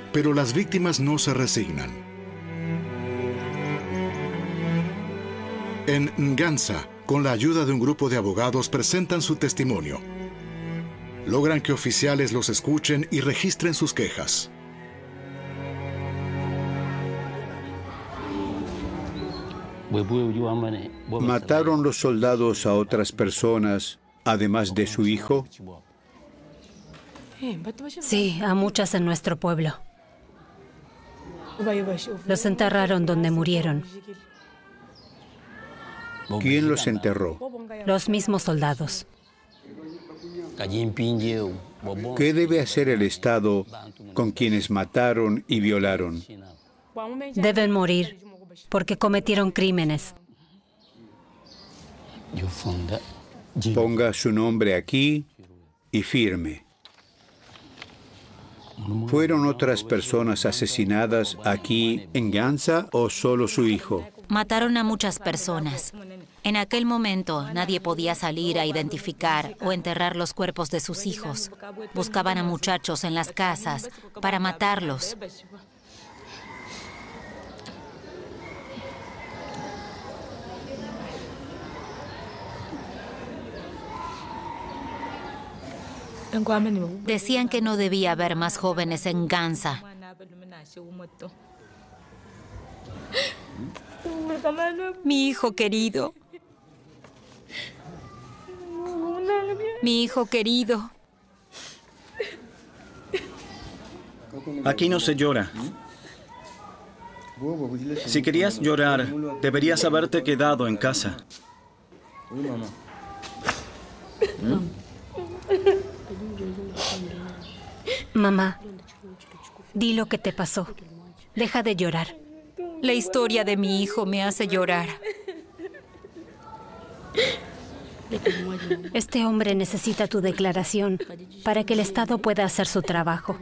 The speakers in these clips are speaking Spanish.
Pero las víctimas no se resignan. En Ngansa, con la ayuda de un grupo de abogados, presentan su testimonio. Logran que oficiales los escuchen y registren sus quejas. ¿Mataron los soldados a otras personas, además de su hijo? Sí, a muchas en nuestro pueblo. Los enterraron donde murieron. ¿Quién los enterró? Los mismos soldados. ¿Qué debe hacer el Estado con quienes mataron y violaron? Deben morir porque cometieron crímenes. Ponga su nombre aquí y firme. ¿Fueron otras personas asesinadas aquí en Ngansa o solo su hijo? Mataron a muchas personas. En aquel momento nadie podía salir a identificar o enterrar los cuerpos de sus hijos. Buscaban a muchachos en las casas para matarlos. Decían que no debía haber más jóvenes en Ngansa. Mi hijo querido. Mi hijo querido. Aquí no se llora. Si querías llorar, deberías haberte quedado en casa. Mamá, di lo que te pasó. Deja de llorar. La historia de mi hijo me hace llorar. Este hombre necesita tu declaración para que el Estado pueda hacer su trabajo.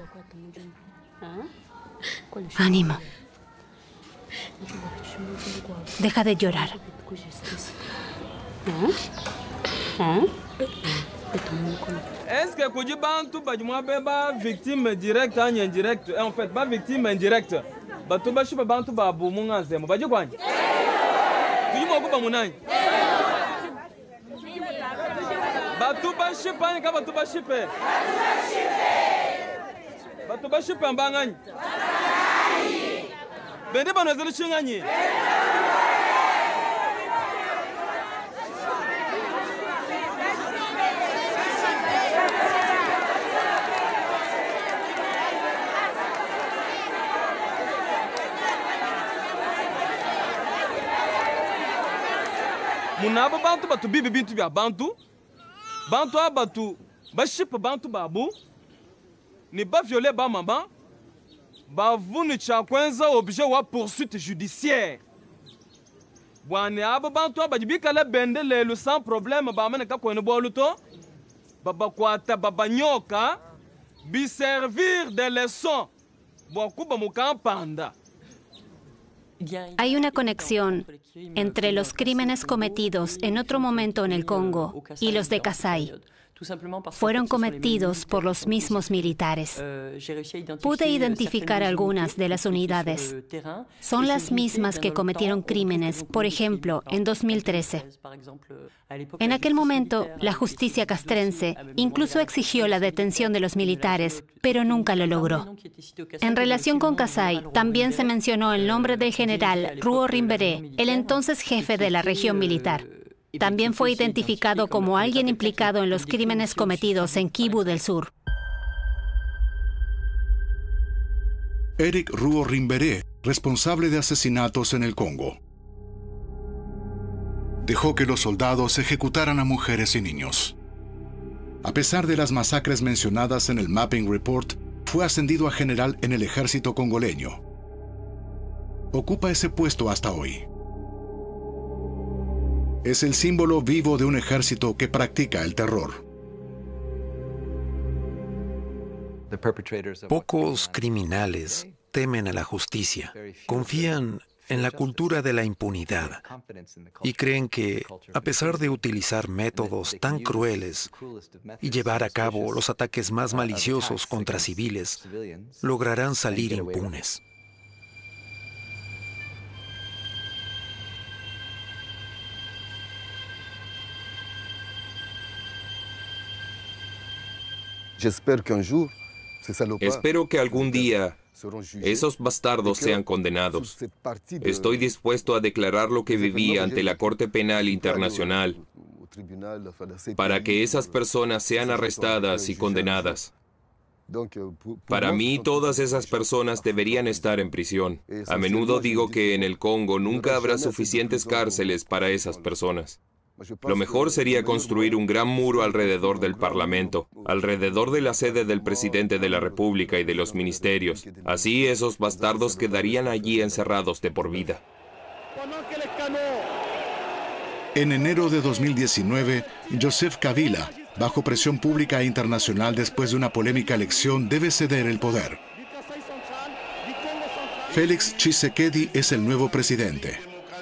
Ánimo. Deja de llorar. Est-ce que Kouji Bantu Badjuma Beba victime directe ou indirecte? En fait, pas victime indirecte. Batuba Shiba Bantu Babu Munganze. Baji Kwani? Tu dis Mokuba Munai? Batuba Shipa ni kaba Batuba Shipe. Batuba Shipa Mbangani. Bende Banozeli Shingani. Munaba Bantu batu bibi bintu bya Bantu. Bantu abatu baship Bantu babu. Ni ba violer ba mama. Ba vunu chakwenza objet wa poursuite judiciaire. Bwane aba Bantu abajibika le bende lelo sans problème ba mane ka kwene boluto. Baba kwata baba nyoka bi servir de leçon. Bokuba mukampanda. Hay una conexión entre los crímenes cometidos en otro momento en el Congo y los de Kasai. Fueron cometidos por los mismos militares. Pude identificar algunas de las unidades. Son las mismas que cometieron crímenes, por ejemplo, en 2013. En aquel momento, la justicia castrense incluso exigió la detención de los militares, pero nunca lo logró. En relación con Kasai, también se mencionó el nombre del general Ruo Rimberé, el entonces jefe de la región militar. También fue identificado como alguien implicado en los crímenes cometidos en Kivu del Sur. Eric Ruo Rimberé, responsable de asesinatos en el Congo. Dejó que los soldados ejecutaran a mujeres y niños. A pesar de las masacres mencionadas en el Mapping Report, fue ascendido a general en el ejército congoleño. Ocupa ese puesto hasta hoy. Es el símbolo vivo de un ejército que practica el terror. Pocos criminales temen a la justicia. Confían en la cultura de la impunidad y creen que, a pesar de utilizar métodos tan crueles y llevar a cabo los ataques más maliciosos contra civiles, lograrán salir impunes. Espero que algún día esos bastardos sean condenados. Estoy dispuesto a declarar lo que viví ante la Corte Penal Internacional para que esas personas sean arrestadas y condenadas. Para mí, todas esas personas deberían estar en prisión. A menudo digo que en el Congo nunca habrá suficientes cárceles para esas personas. Lo mejor sería construir un gran muro alrededor del Parlamento, alrededor de la sede del presidente de la República y de los ministerios. Así esos bastardos quedarían allí encerrados de por vida. En enero de 2019, Joseph Kabila, bajo presión pública e internacional después de una polémica elección, debe ceder el poder. Félix Tshisekedi es el nuevo presidente.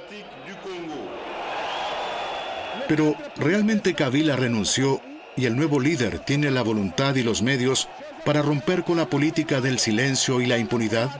Pero, ¿realmente Kabila renunció y el nuevo líder tiene la voluntad y los medios para romper con la política del silencio y la impunidad?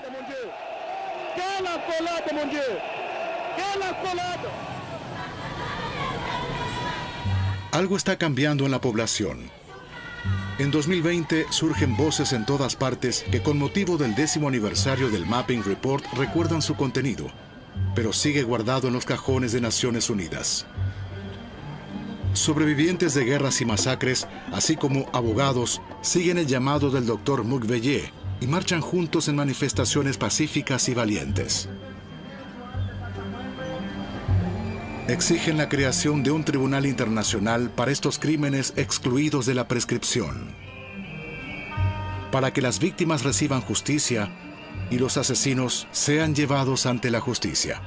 Algo está cambiando en la población. En 2020 surgen voces en todas partes que con motivo del 10º aniversario del Mapping Report recuerdan su contenido, pero sigue guardado en los cajones de Naciones Unidas. Sobrevivientes de guerras y masacres, así como abogados, siguen el llamado del Dr. Mukwege y marchan juntos en manifestaciones pacíficas y valientes. Exigen la creación de un tribunal internacional para estos crímenes excluidos de la prescripción, para que las víctimas reciban justicia y los asesinos sean llevados ante la justicia.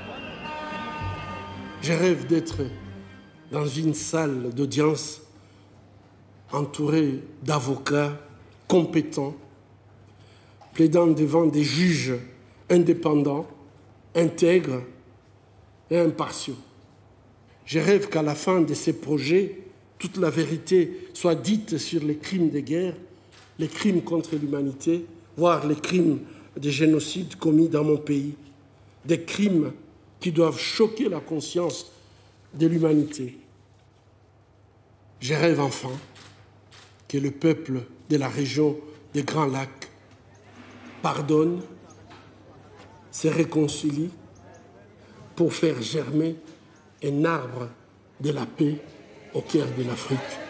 Je rêve d'être dans une salle d'audience entourée d'avocats compétents, plaidant devant des juges indépendants, intègres et impartiaux. Je rêve qu'à la fin de ces projets, toute la vérité soit dite sur les crimes de guerre, les crimes contre l'humanité, voire les crimes de génocide commis dans mon pays. Des crimes qui doivent choquer la conscience de l'humanité. Je rêve enfin que le peuple de la région des Grands Lacs pardonne, se réconcilie pour faire germer un arbre de la paix au cœur de l'Afrique.